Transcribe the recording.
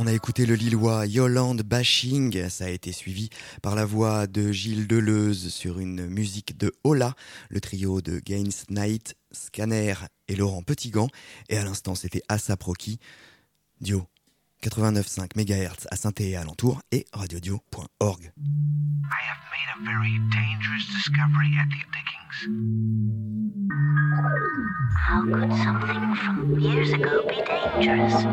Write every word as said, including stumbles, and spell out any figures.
a écouté le Lillois Yolande Bashing, ça a été suivi par la voix de Gilles Deleuze sur une musique de Ola, le trio de Gaines Knight, Scanner et Laurent Petitgand, et à l'instant c'était Asap Rocky, Dio, quatre-vingt-neuf virgule cinq mégahertz à Saint-Thé et alentour et radiodio point org. I have made a very dangerous discovery at the diggings. How could something from years ago be dangerous?